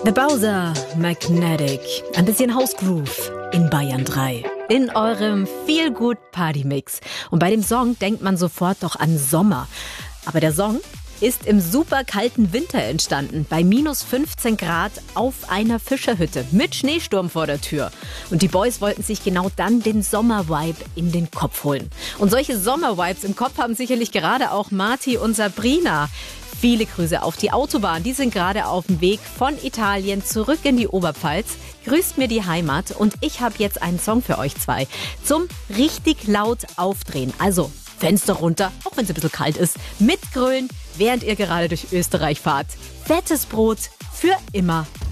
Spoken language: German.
Bowser Magnetic. Ein bisschen House Groove in Bayern 3. In eurem Feel-Good-Party-Mix. Und bei dem Song denkt man sofort doch an Sommer. Aber der Song ist im super kalten Winter entstanden, bei minus 15 Grad auf einer Fischerhütte mit Schneesturm vor der Tür. Und die Boys wollten sich genau dann den Sommer-Vibe in den Kopf holen. Und solche Sommer-Vibes im Kopf haben sicherlich gerade auch Marti und Sabrina. Viele Grüße auf die Autobahn. Die sind gerade auf dem Weg von Italien zurück in die Oberpfalz. Grüßt mir die Heimat und ich habe jetzt einen Song für euch zwei zum richtig laut aufdrehen. Also Fenster runter, auch wenn es ein bisschen kalt ist, mitgrölen, während ihr gerade durch Österreich fahrt. Fettes Brot für immer.